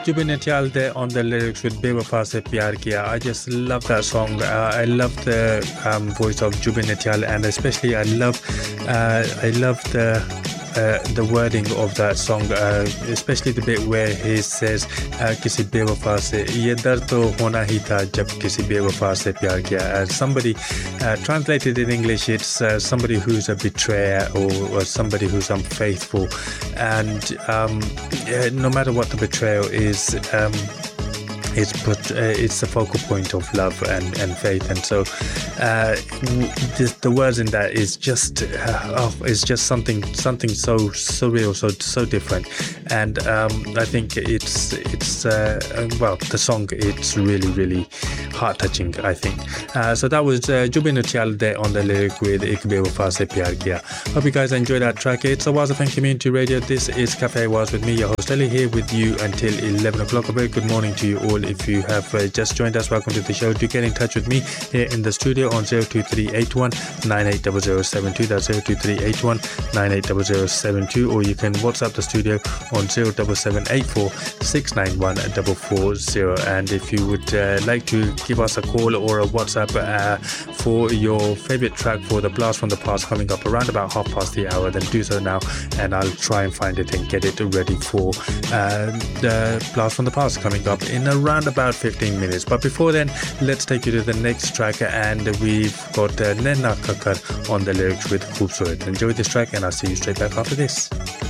Jubin Natyal there on the lyrics with Bewafa Se Pyar Kiya. I just love that song. I love the voice of Jubin Natyal, and especially I love the wording of that song, especially the bit where he says किसी बेवफा से ये दर्द तो होना ही था जब किसी बेवफा से प्यार किया. Somebody translated in English, it's somebody who's a betrayer or somebody who's unfaithful, and no matter what the betrayal is, it's the focal point of love and faith, and so the words in that is just it's just something so surreal, so different, and I think it's well, the song, it's really heart touching, I think. So that was Jubin Natyal there on the lyric with Ek Bewafa Se Pyar Kiya. Hope you guys enjoyed that track. It's Awaz FM Community Radio. This is Cafe Awaz with me, your host Ali, here with you until 11 o'clock. A very good morning to you all. If you have just joined us, welcome to the show. Do get in touch with me here in the studio on 02381 980072. That's 02381 980072, or you can WhatsApp the studio on 07784 691 440. And if you would like to give us a call or a WhatsApp for your favorite track for the Blast from the Past coming up around about hour, then do so now, and I'll try and find it and get it ready for the Blast from the Past coming up in around about 15 minutes. But before then, let's take you to the next track, and we've got Naina Kakkar on the lyrics with Khoobsurat. Enjoy this track, and I'll see you straight back after this.